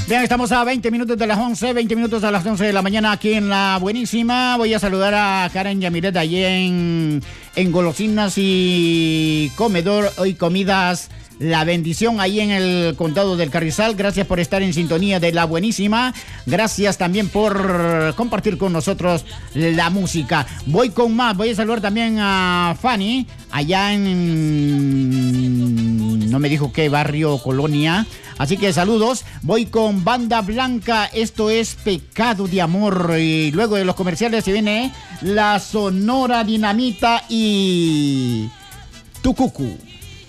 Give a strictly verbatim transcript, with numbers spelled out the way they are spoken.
Bien, estamos a veinte minutos de las once, veinte minutos a las once de la mañana aquí en La Buenísima. Voy a saludar a Karen Yamiret allí en, en Golosinas y Comedor y Comidas La Bendición, ahí en el Condado del Carrizal. Gracias por estar en sintonía de La Buenísima. Gracias también por compartir con nosotros la música. Voy con más. Voy a saludar también a Fanny, allá en... no me dijo qué barrio, colonia. Así que saludos. Voy con Banda Blanca. Esto es Pecado de Amor. Y luego de los comerciales se viene la Sonora Dinamita y Tucucu.